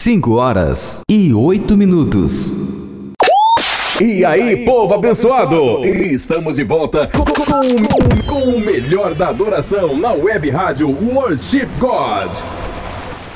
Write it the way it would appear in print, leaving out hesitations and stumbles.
5h08. E aí, povo abençoado! Estamos de volta com o melhor da adoração na web rádio Worship God.